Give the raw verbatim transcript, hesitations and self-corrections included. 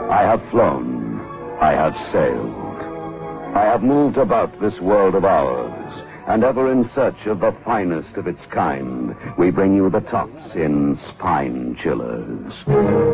I have flown. I have sailed. I have moved about this world of ours, and ever in search of the finest of its kind, we bring you the tops in Spine Chillers.